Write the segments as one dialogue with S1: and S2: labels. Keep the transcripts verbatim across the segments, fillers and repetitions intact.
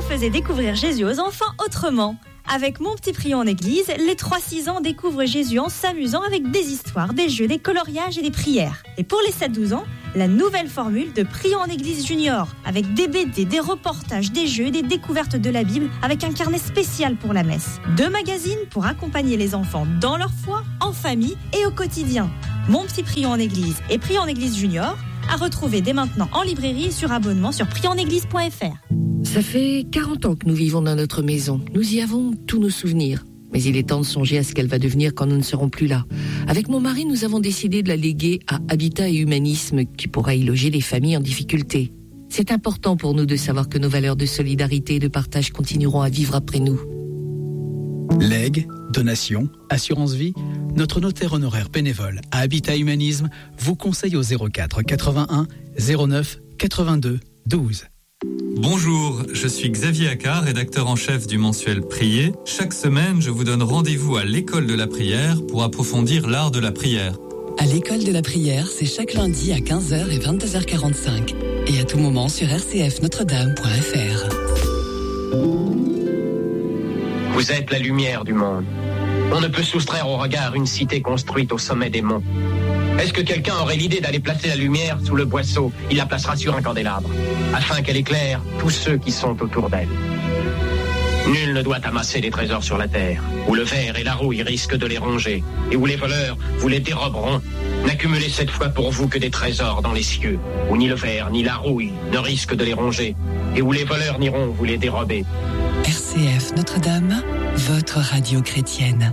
S1: faisait découvrir Jésus aux enfants autrement. Avec Mon Petit Prion en Église, les trois six ans découvrent Jésus en s'amusant avec des histoires, des jeux, des coloriages et des prières. Et pour les sept douze ans, la nouvelle formule de Prion en Église Junior, avec des B D, des reportages, des jeux et des découvertes de la Bible, avec un carnet spécial pour la messe. Deux magazines pour accompagner les enfants dans leur foi, en famille et au quotidien. Mon Petit Prion en Église et Prion en Église Junior, à retrouver dès maintenant en librairie et sur abonnement sur prion en église point f r.
S2: Ça fait quarante ans que nous vivons dans notre maison. Nous y avons tous nos souvenirs. Mais il est temps de songer à ce qu'elle va devenir quand nous ne serons plus là. Avec mon mari, nous avons décidé de la léguer à Habitat et Humanisme, qui pourra y loger les familles en difficulté. C'est important pour nous de savoir que nos valeurs de solidarité et de partage continueront à vivre après nous.
S3: Legs, donations, assurance vie, notre notaire honoraire bénévole à Habitat Humanisme vous conseille au zéro quatre quatre-vingt-un zéro neuf quatre-vingt-deux douze.
S4: Bonjour, je suis Xavier Accard, rédacteur en chef du mensuel Prier. Chaque semaine, je vous donne rendez-vous à l'école de la prière pour approfondir l'art de la prière.
S5: À l'école de la prière, c'est chaque lundi à quinze heures et vingt-deux heures quarante-cinq. Et à tout moment sur r c f notre dame point f r.
S6: Vous êtes la lumière du monde. On ne peut soustraire au regard une cité construite au sommet des monts. Est-ce que quelqu'un aurait l'idée d'aller placer la lumière sous le boisseau? Il la placera sur un candélabre, afin qu'elle éclaire tous ceux qui sont autour d'elle. Nul ne doit amasser des trésors sur la terre, où le ver et la rouille risquent de les ronger, et où les voleurs vous les déroberont. N'accumulez cette fois pour vous que des trésors dans les cieux, où ni le ver ni la rouille ne risquent de les ronger, et où les voleurs n'iront vous les dérober.
S5: R C F Notre-Dame, votre radio chrétienne.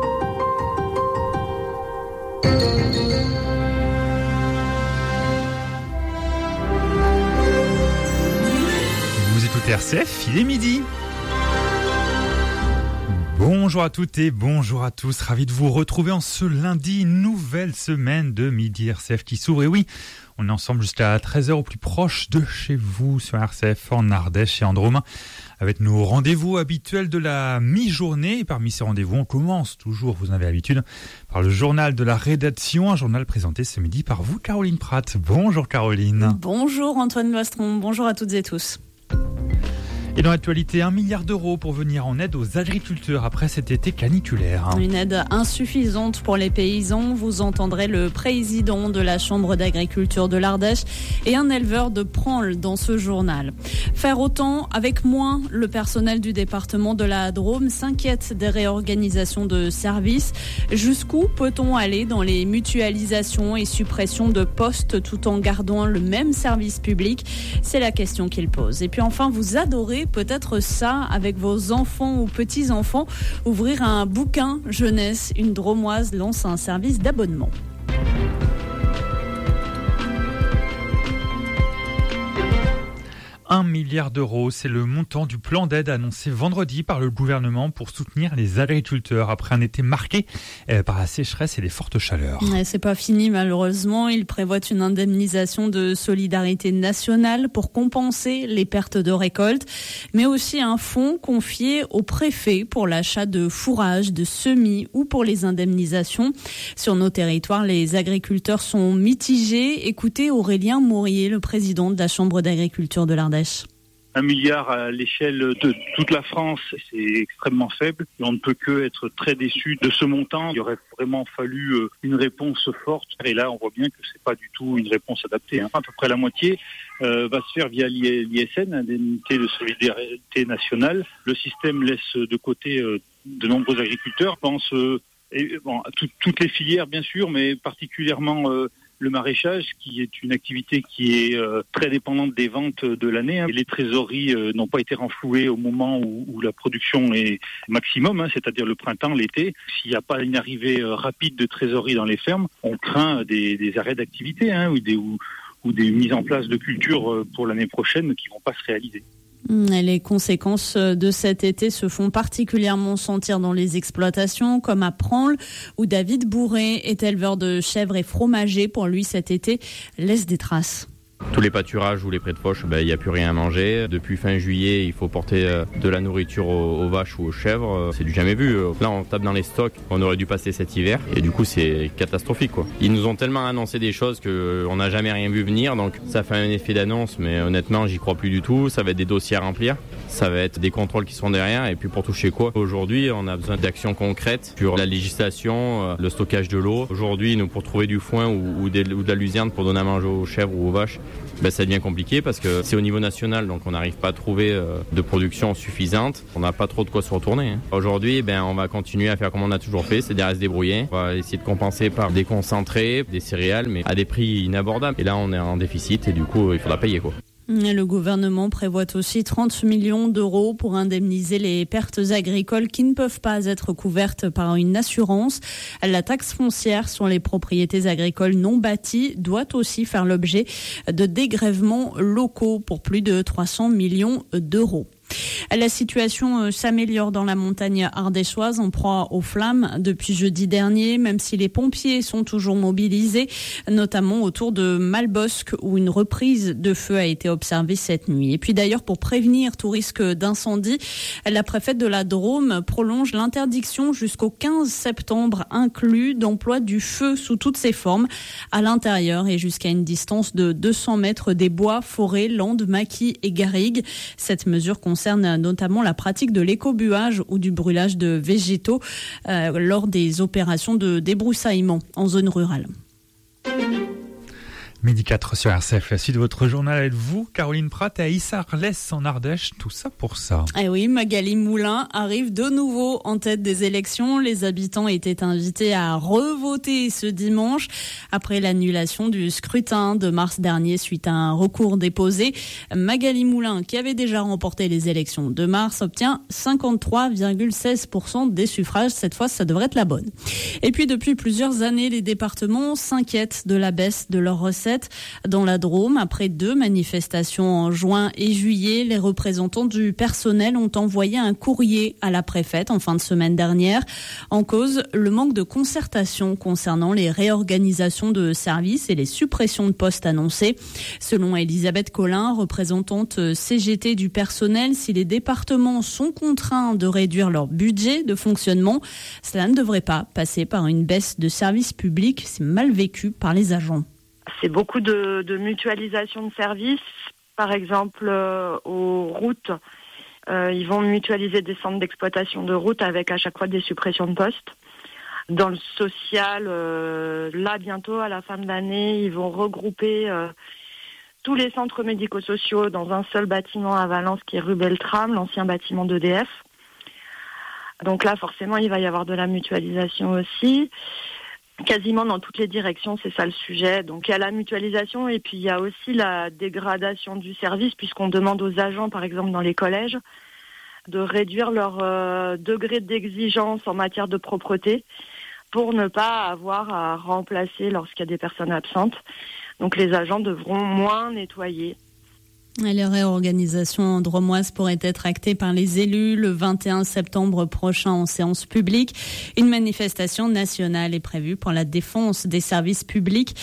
S7: Vous écoutez R C F, il est midi. Bonjour à toutes et bonjour à tous, ravi de vous retrouver en ce lundi, nouvelle semaine de Midi R C F qui s'ouvre. Et oui, on est ensemble jusqu'à treize heures au plus proche de chez vous sur R C F en Ardèche et en Drôme, avec nos rendez-vous habituels de la mi-journée. Et parmi ces rendez-vous, on commence toujours, vous en avez l'habitude, par le journal de la rédaction, un journal présenté ce midi par vous, Caroline Pratt. Bonjour Caroline.
S8: Bonjour Antoine Bastron, bonjour à toutes et tous.
S7: Et dans l'actualité, un milliard d'euros pour venir en aide aux agriculteurs après cet été caniculaire.
S8: Une aide insuffisante pour les paysans. Vous entendrez le président de la Chambre d'agriculture de l'Ardèche et un éleveur de Pransle dans ce journal. Faire autant avec moins, le personnel du département de la Drôme s'inquiète des réorganisations de services. Jusqu'où peut-on aller dans les mutualisations et suppressions de postes tout en gardant le même service public? C'est la question qu'il pose. Et puis enfin, vous adorez peut-être ça avec vos enfants ou petits-enfants, ouvrir un bouquin jeunesse. Une Dromoise lance un service d'abonnement.
S7: Un milliard d'euros, c'est le montant du plan d'aide annoncé vendredi par le gouvernement pour soutenir les agriculteurs après un été marqué par la sécheresse et les fortes chaleurs.
S8: Ouais, c'est pas fini malheureusement. Il prévoit une indemnisation de solidarité nationale pour compenser les pertes de récolte, mais aussi un fonds confié au préfet pour l'achat de fourrage, de semis ou pour les indemnisations. Sur nos territoires, les agriculteurs sont mitigés. Écoutez Aurélien Mourier, le président de la Chambre d'agriculture de l'Ardèche.
S9: Un milliard à l'échelle de toute la France, c'est extrêmement faible. Et on ne peut que être très déçu de ce montant. Il aurait vraiment fallu une réponse forte. Et là, on voit bien que c'est pas du tout une réponse adaptée. À peu près la moitié euh, va se faire via l'I S N, indemnité de solidarité nationale. Le système laisse de côté euh, de nombreux agriculteurs. Je pense euh, et, bon, à tout, toutes les filières, bien sûr, mais particulièrement euh, le maraîchage, qui est une activité qui est euh, très dépendante des ventes de l'année. Hein. Les trésoreries euh, n'ont pas été renflouées au moment où, où la production est maximum, hein, c'est-à-dire le printemps, l'été. S'il n'y a pas une arrivée euh, rapide de trésorerie dans les fermes, on craint des, des arrêts d'activité hein, ou, des, ou, ou des mises en place de cultures euh, pour l'année prochaine qui ne vont pas se réaliser.
S8: Les conséquences de cet été se font particulièrement sentir dans les exploitations, comme à Pransle, où David Bourré est éleveur de chèvres et fromager. Pour lui, cet été laisse des traces.
S10: Tous les pâturages ou les prés de Foch, ben, il n'y a plus rien à manger. Depuis fin juillet, il faut porter euh, de la nourriture aux, aux vaches ou aux chèvres. C'est du jamais vu. Là, on tape dans les stocks. On aurait dû passer cet hiver. Et du coup, c'est catastrophique, quoi. Ils nous ont tellement annoncé des choses qu'on n'a jamais rien vu venir. Donc, ça fait un effet d'annonce, mais honnêtement, j'y crois plus du tout. Ça va être des dossiers à remplir. Ça va être des contrôles qui sont derrière. Et puis, pour toucher quoi? Aujourd'hui, on a besoin d'actions concrètes sur la législation, le stockage de l'eau. Aujourd'hui, nous, pour trouver du foin ou, ou, des, ou de la luzerne pour donner à manger aux chèvres ou aux vaches, ben, ça devient compliqué parce que c'est au niveau national, donc on n'arrive pas à trouver euh, de production suffisante. On n'a pas trop de quoi se retourner. Hein. Aujourd'hui, ben, on va continuer à faire comme on a toujours fait, c'est-à-dire à se débrouiller. On va essayer de compenser par des concentrés, des céréales, mais à des prix inabordables. Et là, on est en déficit et du coup, il faudra payer, quoi.
S8: Le gouvernement prévoit aussi trente millions d'euros pour indemniser les pertes agricoles qui ne peuvent pas être couvertes par une assurance. La taxe foncière sur les propriétés agricoles non bâties doit aussi faire l'objet de dégrèvements locaux pour plus de trois cents millions d'euros. La situation s'améliore dans la montagne ardéchoise en proie aux flammes depuis jeudi dernier, même si les pompiers sont toujours mobilisés, notamment autour de Malbosc où une reprise de feu a été observée cette nuit. Et puis d'ailleurs, pour prévenir tout risque d'incendie, la préfète de la Drôme prolonge l'interdiction jusqu'au quinze septembre inclus d'emploi du feu sous toutes ses formes à l'intérieur et jusqu'à une distance de deux cents mètres des bois, forêts, landes, maquis et garrigues. Cette mesure concerne notamment la pratique de l'écobuage ou du brûlage de végétaux euh, lors des opérations de débroussaillement en zone rurale.
S7: Midi quatre sur R C F, la suite de votre journal avec vous, Caroline Pratt, à Issarlès en Ardèche, tout ça pour ça.
S8: Eh oui, Magali Moulin arrive de nouveau en tête des élections. Les habitants étaient invités à revoter ce dimanche après l'annulation du scrutin de mars dernier suite à un recours déposé. Magali Moulin, qui avait déjà remporté les élections de mars, obtient cinquante-trois virgule seize pour cent des suffrages. Cette fois, ça devrait être la bonne. Et puis, depuis plusieurs années, les départements s'inquiètent de la baisse de leurs recettes. Dans la Drôme, après deux manifestations en juin et juillet, les représentants du personnel ont envoyé un courrier à la préfète en fin de semaine dernière. En cause, le manque de concertation concernant les réorganisations de services et les suppressions de postes annoncées. Selon Elisabeth Collin, représentante C G T du personnel, si les départements sont contraints de réduire leur budget de fonctionnement, cela ne devrait pas passer par une baisse de services publics. C'est mal vécu par les agents.
S11: C'est beaucoup de, de mutualisation de services. Par exemple, euh, aux routes, euh, ils vont mutualiser des centres d'exploitation de routes avec à chaque fois des suppressions de postes. Dans le social, euh, là bientôt, à la fin de l'année, ils vont regrouper euh, tous les centres médico-sociaux dans un seul bâtiment à Valence qui est rue Beltrame, l'ancien bâtiment d'E D F. Donc là, forcément, il va y avoir de la mutualisation aussi. Quasiment dans toutes les directions, c'est ça le sujet. Donc il y a la mutualisation et puis il y a aussi la dégradation du service puisqu'on demande aux agents, par exemple dans les collèges, de réduire leur euh, degré d'exigence en matière de propreté pour ne pas avoir à remplacer lorsqu'il y a des personnes absentes. Donc les agents devront moins nettoyer.
S8: Les réorganisations drômoises pourraient être actées par les élus le vingt et un septembre prochain en séance publique. Une manifestation nationale est prévue pour la défense des services publics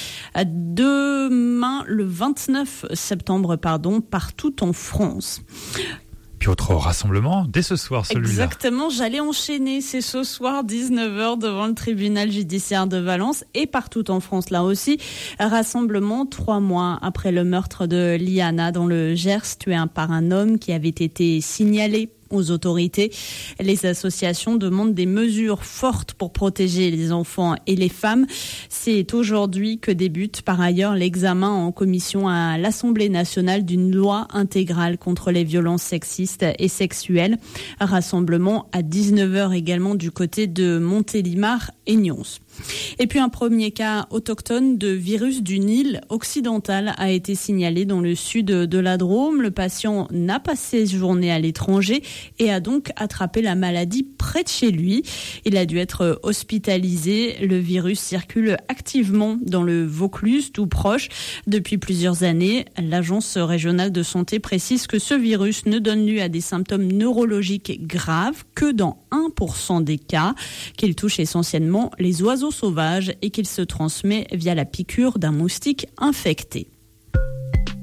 S8: demain le vingt-neuf septembre, pardon, partout en France.
S7: Puis autre rassemblement, dès ce soir celui-là.
S8: Exactement, j'allais enchaîner, c'est ce soir dix-neuf heures devant le tribunal judiciaire de Valence et partout en France là aussi. Rassemblement trois mois après le meurtre de Liana dans le Gers, tué par un homme qui avait été signalé aux autorités. Les associations demandent des mesures fortes pour protéger les enfants et les femmes. C'est aujourd'hui que débute par ailleurs l'examen en commission à l'Assemblée nationale d'une loi intégrale contre les violences sexistes et sexuelles. Rassemblement à dix-neuf heures également du côté de Montélimar et Nyons. Et puis un premier cas autochtone de virus du Nil occidental a été signalé dans le sud de la Drôme. Le patient n'a pas séjourné à l'étranger et a donc attrapé la maladie près de chez lui. Il a dû être hospitalisé. Le virus circule activement dans le Vaucluse, tout proche. Depuis plusieurs années, l'agence régionale de santé précise que ce virus ne donne lieu à des symptômes neurologiques graves que dans un pour cent des cas, qu'il touche essentiellement les oiseaux sauvages et qu'il se transmet via la piqûre d'un moustique infecté.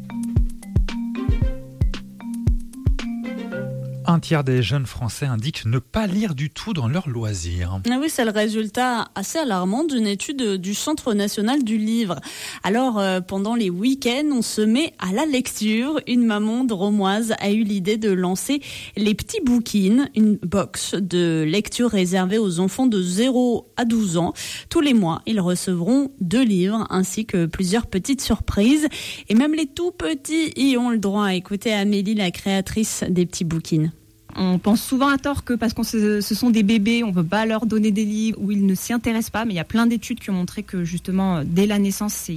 S7: Un tiers des jeunes Français indiquent ne pas lire du tout dans leurs loisirs.
S8: Ah oui, c'est le résultat assez alarmant d'une étude du Centre national du livre. Alors, euh, pendant les week-ends, on se met à la lecture. Une maman de Romoise a eu l'idée de lancer les petits bouquins, une box de lecture réservée aux enfants de zéro à douze ans. Tous les mois, ils recevront deux livres ainsi que plusieurs petites surprises. Et même les tout petits y ont le droit. À écouter Amélie, la créatrice des petits bouquins.
S12: On pense souvent à tort que parce que ce sont des bébés, on ne peut pas leur donner des livres ou ils ne s'y intéressent pas. Mais il y a plein d'études qui ont montré que justement, dès la naissance, c'est